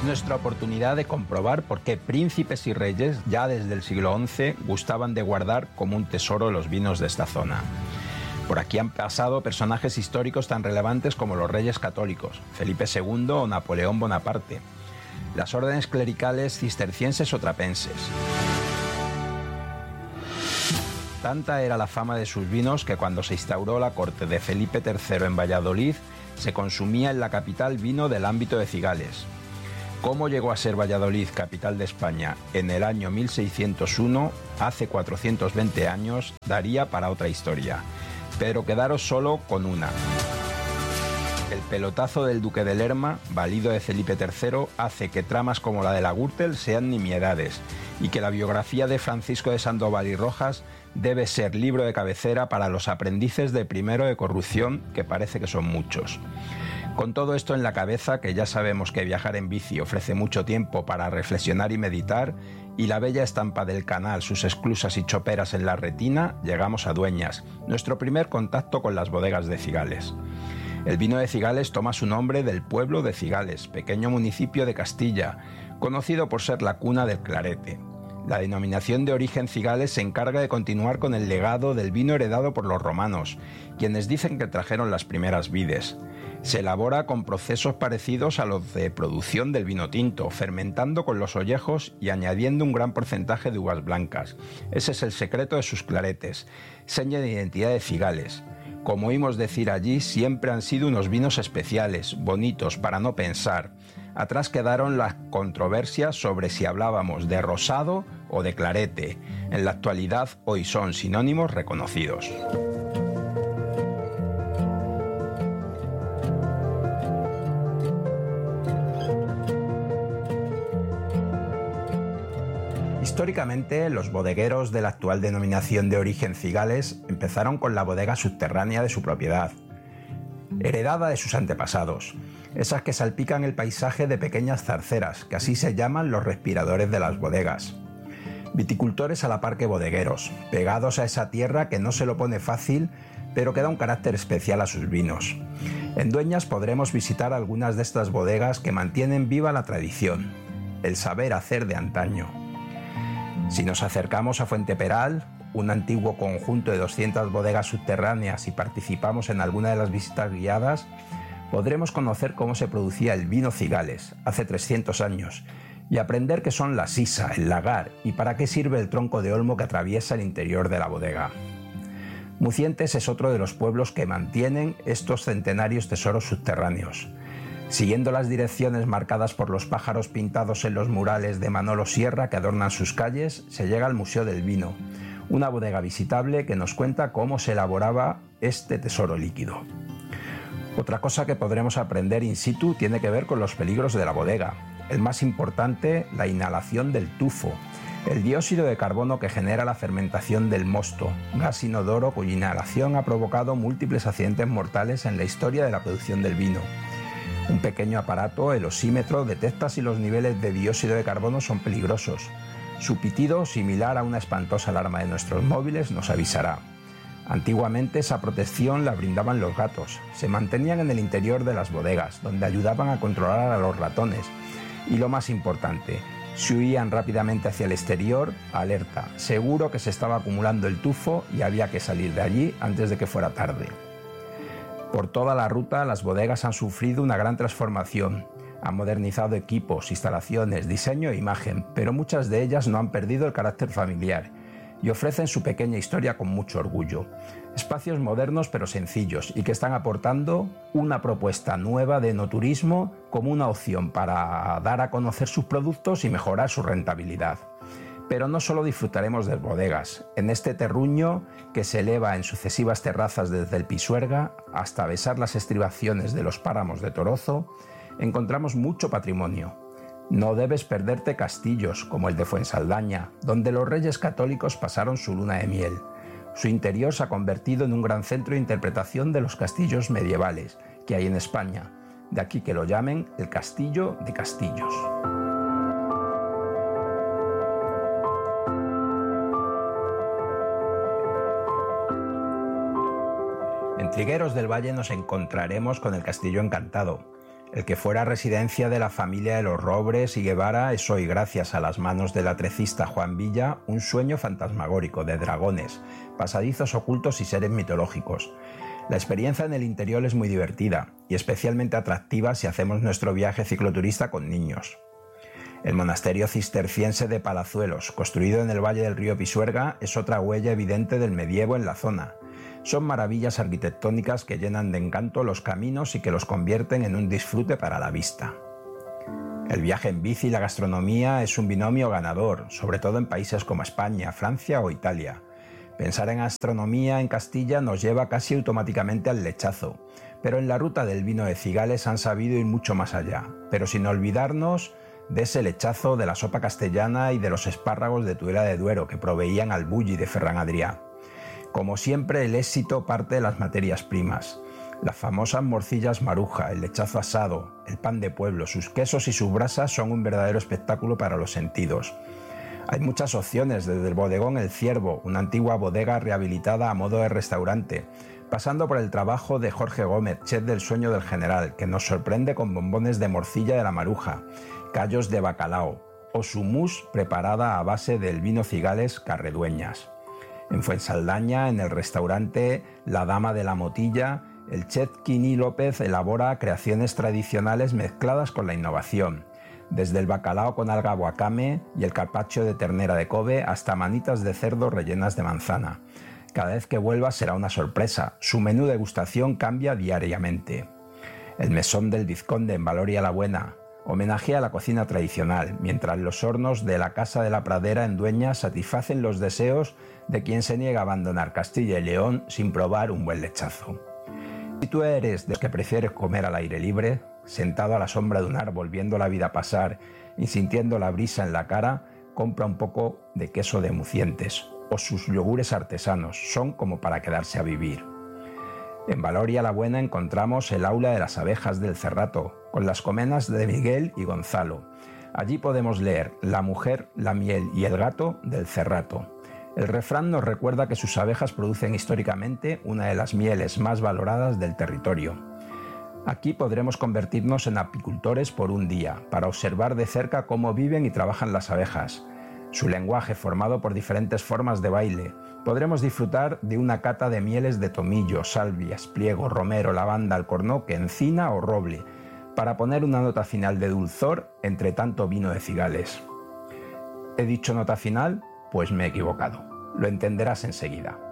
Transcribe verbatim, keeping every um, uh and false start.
Es nuestra oportunidad de comprobar por qué príncipes y reyes ya desde el siglo once gustaban de guardar como un tesoro los vinos de esta zona. Por aquí han pasado personajes históricos tan relevantes como los reyes católicos, Felipe segundo o Napoleón Bonaparte, las órdenes clericales cistercienses o trapenses. Tanta era la fama de sus vinos que cuando se instauró la corte de Felipe tercero en Valladolid, se consumía en la capital vino del ámbito de Cigales. ¿Cómo llegó a ser Valladolid capital de España en el año mil seiscientos uno, hace cuatrocientos veinte años, daría para otra historia? Pero quedaros solo con una. El pelotazo del duque de Lerma, valido de Felipe tercero, hace que tramas como la de la Gürtel sean nimiedades y que la biografía de Francisco de Sandoval y Rojas debe ser libro de cabecera para los aprendices de primero de corrupción, que parece que son muchos. Con todo esto en la cabeza, que ya sabemos que viajar en bici ofrece mucho tiempo para reflexionar y meditar, y la bella estampa del canal, sus esclusas y choperas en la retina, llegamos a Dueñas, nuestro primer contacto con las bodegas de Cigales. El vino de Cigales toma su nombre del pueblo de Cigales, pequeño municipio de Castilla, conocido por ser la cuna del clarete. La denominación de origen Cigales se encarga de continuar con el legado del vino heredado por los romanos, quienes dicen que trajeron las primeras vides. Se elabora con procesos parecidos a los de producción del vino tinto, fermentando con los ollejos y añadiendo un gran porcentaje de uvas blancas. Ese es el secreto de sus claretes, seña de identidad de Cigales. Como oímos decir allí, siempre han sido unos vinos especiales, bonitos, para no pensar. Atrás quedaron las controversias sobre si hablábamos de rosado o de clarete. En la actualidad, hoy son sinónimos reconocidos. Históricamente, los bodegueros de la actual denominación de origen Cigales empezaron con la bodega subterránea de su propiedad, heredada de sus antepasados, esas que salpican el paisaje de pequeñas zarceras, que así se llaman los respiradores de las bodegas. Viticultores a la par que bodegueros, pegados a esa tierra que no se lo pone fácil, pero que da un carácter especial a sus vinos. En Dueñas podremos visitar algunas de estas bodegas que mantienen viva la tradición, el saber hacer de antaño. Si nos acercamos a Fuenteperal, un antiguo conjunto de doscientas bodegas subterráneas, y participamos en alguna de las visitas guiadas, podremos conocer cómo se producía el vino Cigales hace trescientos años y aprender qué son la sisa, el lagar y para qué sirve el tronco de olmo que atraviesa el interior de la bodega. Mucientes es otro de los pueblos que mantienen estos centenarios tesoros subterráneos. Siguiendo las direcciones marcadas por los pájaros pintados en los murales de Manolo Sierra que adornan sus calles, se llega al Museo del Vino, una bodega visitable que nos cuenta cómo se elaboraba este tesoro líquido. Otra cosa que podremos aprender in situ tiene que ver con los peligros de la bodega. El más importante, la inhalación del tufo, el dióxido de carbono que genera la fermentación del mosto, gas inodoro cuya inhalación ha provocado múltiples accidentes mortales en la historia de la producción del vino. Un pequeño aparato, el osímetro, detecta si los niveles de dióxido de carbono son peligrosos. Su pitido, similar a una espantosa alarma de nuestros móviles, nos avisará. Antiguamente esa protección la brindaban los gatos. Se mantenían en el interior de las bodegas, donde ayudaban a controlar a los ratones. Y lo más importante, si huían rápidamente hacia el exterior, alerta, seguro que se estaba acumulando el tufo y había que salir de allí antes de que fuera tarde. Por toda la ruta, las bodegas han sufrido una gran transformación. Han modernizado equipos, instalaciones, diseño e imagen, pero muchas de ellas no han perdido el carácter familiar y ofrecen su pequeña historia con mucho orgullo. Espacios modernos pero sencillos y que están aportando una propuesta nueva de enoturismo como una opción para dar a conocer sus productos y mejorar su rentabilidad. Pero no solo disfrutaremos de bodegas. En este terruño, que se eleva en sucesivas terrazas desde el Pisuerga hasta besar las estribaciones de los páramos de Torozo, encontramos mucho patrimonio. No debes perderte castillos como el de Fuensaldaña, donde los reyes católicos pasaron su luna de miel. Su interior se ha convertido en un gran centro de interpretación de los castillos medievales que hay en España. De aquí que lo llamen el Castillo de Castillos. En Trigueros del Valle nos encontraremos con el Castillo Encantado. El que fuera residencia de la familia de los Robres y Guevara es hoy, gracias a las manos del atrecista Juan Villa, un sueño fantasmagórico de dragones, pasadizos ocultos y seres mitológicos. La experiencia en el interior es muy divertida y especialmente atractiva si hacemos nuestro viaje cicloturista con niños. El monasterio cisterciense de Palazuelos, construido en el valle del río Pisuerga, es otra huella evidente del medievo en la zona. Son maravillas arquitectónicas que llenan de encanto los caminos y que los convierten en un disfrute para la vista. El viaje en bici y la gastronomía es un binomio ganador, sobre todo en países como España, Francia o Italia. Pensar en gastronomía en Castilla nos lleva casi automáticamente al lechazo, pero en la ruta del vino de Cigales han sabido ir mucho más allá, pero sin olvidarnos de ese lechazo, de la sopa castellana y de los espárragos de Tudela de Duero que proveían al bulli de Ferran Adrià. Como siempre, el éxito parte de las materias primas. Las famosas morcillas Maruja, el lechazo asado, el pan de pueblo, sus quesos y sus brasas son un verdadero espectáculo para los sentidos. Hay muchas opciones, desde el bodegón El Ciervo, una antigua bodega rehabilitada a modo de restaurante, pasando por el trabajo de Jorge Gómez, chef del Sueño del General, que nos sorprende con bombones de morcilla de la Maruja, callos de bacalao o su mousse preparada a base del vino Cigales Carredueñas. En Fuensaldaña, en el restaurante La Dama de la Motilla, el chef Quini López elabora creaciones tradicionales mezcladas con la innovación, desde el bacalao con alga wakame y el carpaccio de ternera de Kobe hasta manitas de cerdo rellenas de manzana. Cada vez que vuelva será una sorpresa, su menú de degustación cambia diariamente. El mesón del Vizconde en Valoria la Buena homenajea a la cocina tradicional, mientras los hornos de la Casa de la Pradera en Dueñas satisfacen los deseos de quien se niega a abandonar Castilla y León sin probar un buen lechazo. Si tú eres de los que prefieres comer al aire libre, sentado a la sombra de un árbol viendo la vida pasar y sintiendo la brisa en la cara, compra un poco de queso de Mucientes o sus yogures artesanos, son como para quedarse a vivir. En Valoria la Buena encontramos el aula de las abejas del Cerrato, con las comenas de Miguel y Gonzalo. Allí podemos leer La mujer, la miel y el gato del Cerrato. El refrán nos recuerda que sus abejas producen históricamente una de las mieles más valoradas del territorio. Aquí podremos convertirnos en apicultores por un día, para observar de cerca cómo viven y trabajan las abejas. Su lenguaje formado por diferentes formas de baile. Podremos disfrutar de una cata de mieles de tomillo, salvia, espliego, romero, lavanda, alcornoque, encina o roble, para poner una nota final de dulzor entre tanto vino de Cigales. ¿He dicho nota final? Pues me he equivocado. Lo entenderás enseguida.